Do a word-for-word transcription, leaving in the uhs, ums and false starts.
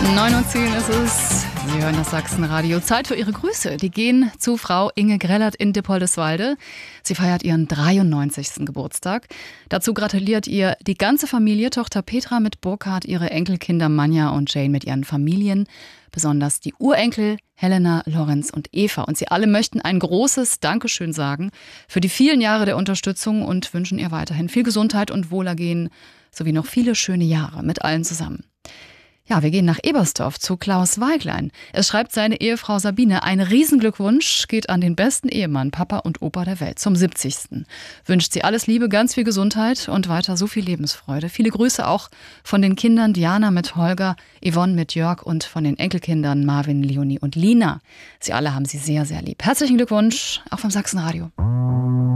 neun Uhr zehn ist es. Sie hören das Sachsenradio. Zeit für Ihre Grüße. Die gehen zu Frau Inge Grellert in Dippoldiswalde. Sie feiert ihren dreiundneunzigsten Geburtstag. Dazu gratuliert ihr die ganze Familie, Tochter Petra mit Burkhard, ihre Enkelkinder Manja und Jane mit ihren Familien, besonders die Urenkel Helena, Lorenz und Eva. Und sie alle möchten ein großes Dankeschön sagen für die vielen Jahre der Unterstützung und wünschen ihr weiterhin viel Gesundheit und Wohlergehen sowie noch viele schöne Jahre mit allen zusammen. Ja, wir gehen nach Ebersdorf zu Klaus Weiglein. Es schreibt seine Ehefrau Sabine: Ein Riesenglückwunsch geht an den besten Ehemann, Papa und Opa der Welt zum siebzigsten Wünscht sie alles Liebe, ganz viel Gesundheit und weiter so viel Lebensfreude. Viele Grüße auch von den Kindern Diana mit Holger, Yvonne mit Jörg und von den Enkelkindern Marvin, Leonie und Lina. Sie alle haben sie sehr, sehr lieb. Herzlichen Glückwunsch, auch vom Sachsenradio.